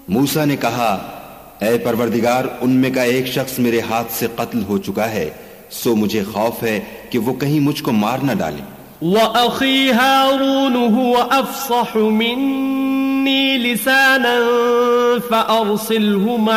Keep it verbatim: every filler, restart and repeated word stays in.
मूसा ने कहा, ऐ परवरदिगार, उनमें का एक शख्स मेरे हाथ से कत्ल हो चुका है, सो मुझे खौफ है कि वो कहीं मुझको मार न डाले। वअखी हारून हुवा अफ़सहु मिन्नी लिसानन फ़अरसिलहु